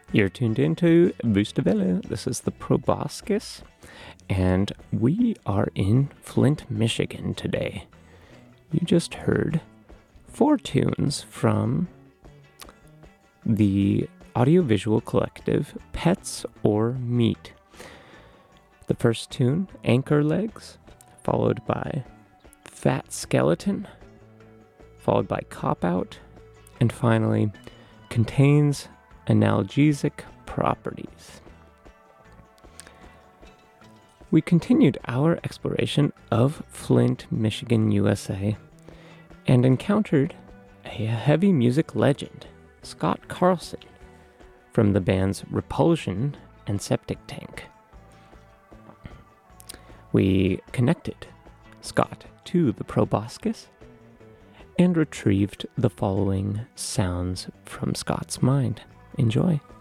You're tuned into Boostavella. This is the Proboscis, and we are in Flint, Michigan today. You just heard 4 tunes from the audiovisual collective Pets or Meat. The first tune, Anchor Legs, followed by Fat Skeleton, followed by Cop Out, and finally, Contains Analgesic Properties. We continued our exploration of Flint, Michigan, USA, and encountered a heavy music legend, Scott Carlson, from the bands Repulsion and Septic Tank. We connected Scott to the Proboscis and retrieved the following sounds from Scott's mind. Enjoy.